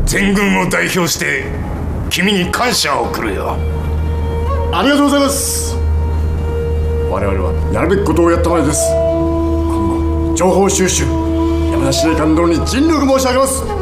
全軍を代表して君に感謝を送るよ。 ありがとうございます。我々はやるべきことをやったまでです。今後情報収集、山田司令官殿に尽力申し上げます。